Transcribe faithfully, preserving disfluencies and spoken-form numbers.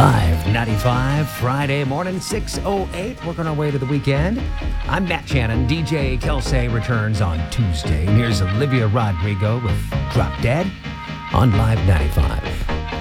Live ninety-five, Friday morning, six oh eight. Working our way to the weekend. I'm Matt Shannon. D J Kelsey returns on Tuesday. And here's Olivia Rodrigo with Drop Dead on Live ninety-five.